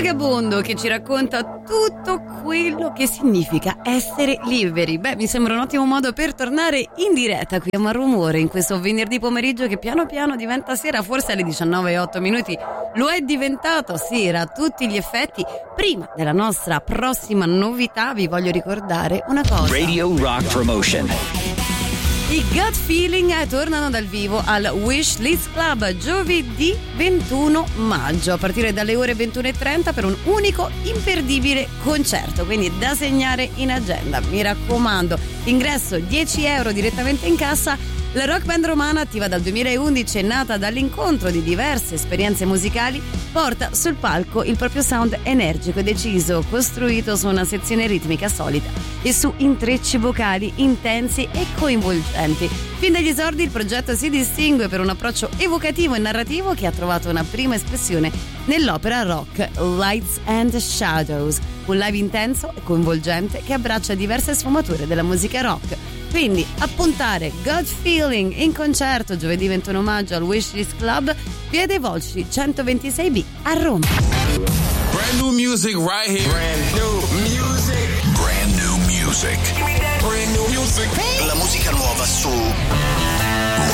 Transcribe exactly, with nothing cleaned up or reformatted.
Vagabondo, che ci racconta tutto quello che significa essere liberi. Beh, mi sembra un ottimo modo per tornare in diretta qui a Malrumore in questo venerdì pomeriggio che piano piano diventa sera, forse alle diciannove e otto minuti lo è diventato sera a tutti gli effetti. Prima della nostra prossima novità vi voglio ricordare una cosa. Radio Rock Promotion. I Gut Feeling tornano dal vivo al Wish List Club giovedì ventuno maggio a partire dalle ore ventuno e trenta per un unico imperdibile concerto, quindi da segnare in agenda, mi raccomando. Ingresso dieci euro direttamente in cassa. La rock band romana, attiva dal duemilaundici e nata dall'incontro di diverse esperienze musicali, porta sul palco il proprio sound energico e deciso, costruito su una sezione ritmica solida e su intrecci vocali intensi e coinvolgenti. Fin dagli esordi il progetto si distingue per un approccio evocativo e narrativo che ha trovato una prima espressione nell'opera rock Lights and Shadows, un live intenso e coinvolgente che abbraccia diverse sfumature della musica rock. Quindi appuntare Gut Feeling in concerto giovedì ventuno maggio al Wishlist Club, via dei Volsci centoventisei B a Roma. Brand new music right here. Brand new music. Brand new music. Brand new music. La musica nuova su